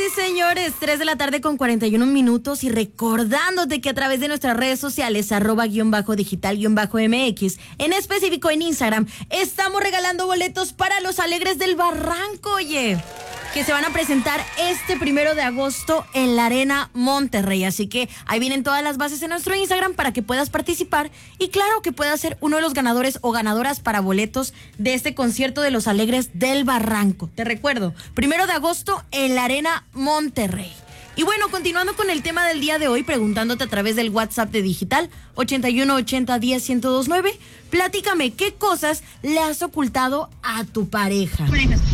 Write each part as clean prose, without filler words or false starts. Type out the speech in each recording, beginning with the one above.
y señores, 3 de la tarde con 41 minutos y recordándote que a través de nuestras redes sociales, @digital_MX, en específico en Instagram, estamos regalando boletos para los Alegres del Barranco, oye, que se van a presentar este 1 de agosto en la Arena Monterrey. Así que ahí vienen todas las bases en nuestro Instagram para que puedas participar y claro que puedas ser uno de los ganadores o ganadoras para boletos de este concierto de los Alegres del Barranco. Te recuerdo, 1 de agosto en la Arena Monterrey. Y bueno, continuando con el tema del día de hoy, preguntándote a través del WhatsApp de Digital 8180101029, platícame qué cosas le has ocultado a tu pareja.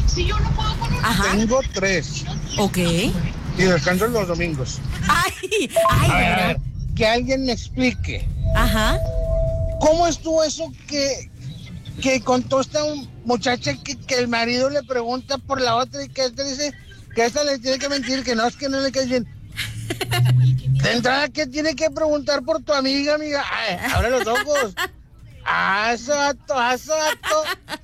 Ajá. Tengo 3. Ok. Y descanso los domingos. Ay, A ver, que alguien me explique. Ajá. ¿Cómo estuvo eso que contó esta muchacha que el marido le pregunta por la otra y que esta dice que esta le tiene que mentir, que no le cae bien? De entrada, ¿qué tiene que preguntar por tu amiga? Ay, abre los ojos. Eso, vato.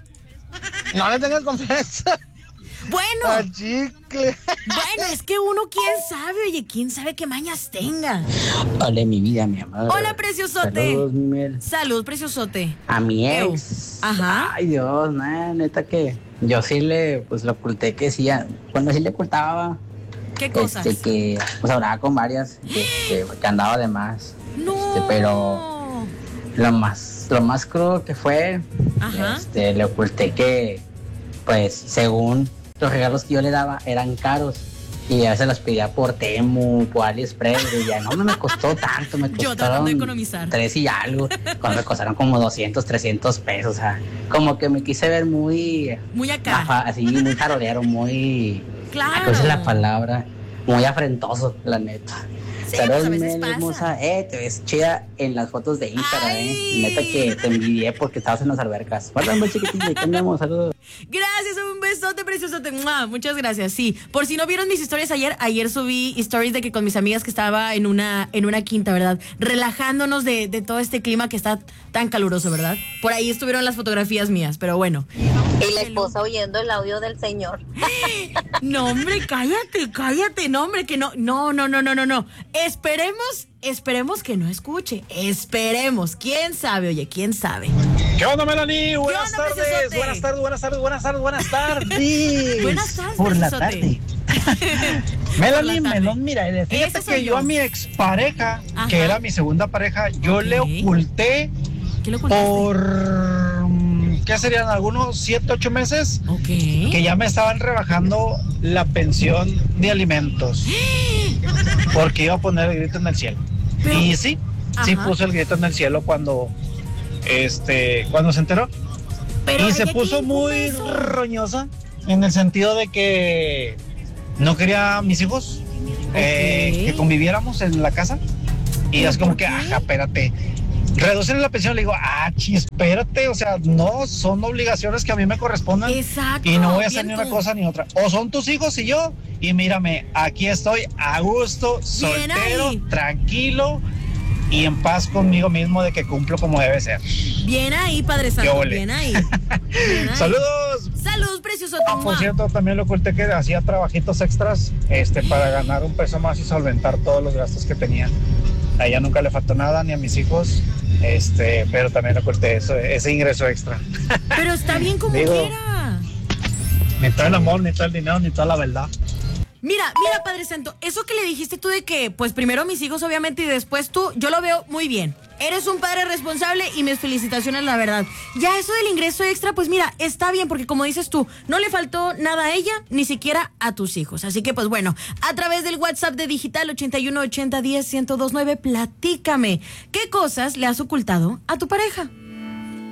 No le tengas confianza. Bueno. Al chicle. Bueno, es que uno, quién sabe, oye, quién sabe qué mañas tenga. Hola, mi vida, mi amor. Hola, preciosote. Saludos, mi Mel. Salud, preciosote. A mi ex. Ajá. Ay, Dios, neta que yo sí le oculté que sí, bueno, sí le ocultaba. ¿Qué cosas? Que pues hablaba con varias, que andaba de más. No. Pero lo más crudo que fue, ajá, le oculté que, pues, según los regalos que yo le daba eran caros. Y a veces los pedía por Temu, por AliExpress, y ya no me costó tanto, me costaron yo tratando de economizar 3 y algo, cuando me costaron como 200, 300 pesos, o sea, como que me quise ver muy acá, así, muy jarolero, muy, claro, ¿cuál es la palabra? Muy afrentoso, la neta. Sí, Saludos, pues a veces pasa. hermosa, te ves chida en las fotos de Instagram, Ay. Neta que te envidié porque estabas en las albercas. Guarda, muy chiquitito, ¿qué andamos? Saludos. Gracias, un besote preciosote. ¡Mua! Muchas gracias. Sí, por si no vieron mis historias ayer subí stories de que con mis amigas que estaba en una quinta, ¿verdad? Relajándonos de todo este clima que está tan caluroso, ¿verdad? Por ahí estuvieron las fotografías mías, pero bueno. Y la esposa oyendo el audio del señor. No, hombre, cállate, no, hombre, que no. Esperemos que no escuche. Esperemos. ¿Quién sabe? Oye, ¿quién sabe? ¿Qué onda, Melanie? Buenas tardes. Preciosote? Buenas tardes. Buenas tardes, Por la preciosote. tarde. Melanie, Por la tarde. Melón, mira, fíjate Ese soy que yo a mi expareja, ajá, que era mi segunda pareja, yo le oculté ¿Qué le ocultaste? por, ¿qué serían? Algunos 7, 8 meses, Ok. que ya me estaban rebajando la pensión de alimentos, porque iba a poner el grito en el cielo. Pero, y sí ajá, puso el grito en el cielo cuando se enteró. pero Y se ¿de puso quién muy fue eso? roñosa en el sentido de que no quería a mis hijos que conviviéramos en la casa. Y es como que, ajá, espérate, reducen la pensión. Le digo, espérate, o sea, no, son obligaciones que a mí me corresponden. Exacto. Y no voy a hacer bien ni una tú. cosa ni otra. O son tus hijos y yo, y mírame, aquí estoy a gusto, soltero, ahí. tranquilo y en paz conmigo mismo de que cumplo como debe ser. Bien ahí, Padre Santo, bien ahí. Bien ahí. ¡Saludos! Salud, precioso. Por cierto, también le oculté que hacía trabajitos extras para ganar un peso más y solventar todos los gastos que tenía. A ella nunca le faltó nada, ni a mis hijos, pero también le oculté ese ingreso extra. Pero está bien como Digo, quiera. Ni todo el amor, ni todo el dinero, ni toda la verdad. Mira, Padre Santo, eso que le dijiste tú de que, pues primero mis hijos, obviamente, y después tú, yo lo veo muy bien. Eres un padre responsable y mis felicitaciones, la verdad. Ya eso del ingreso extra, pues mira, está bien, porque como dices tú, no le faltó nada a ella, ni siquiera a tus hijos. Así que, pues bueno, a través del WhatsApp de Digital 8180101029, platícame, ¿qué cosas le has ocultado a tu pareja?